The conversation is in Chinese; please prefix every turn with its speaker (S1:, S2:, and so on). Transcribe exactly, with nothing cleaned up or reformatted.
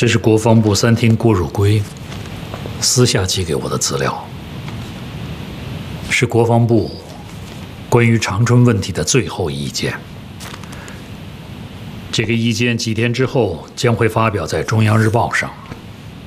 S1: 这是国防部三厅郭汝瑰私下寄给我的资料，是国防部关于长春问题的最后意见。这个意见几天之后将会发表在《中央日报》上。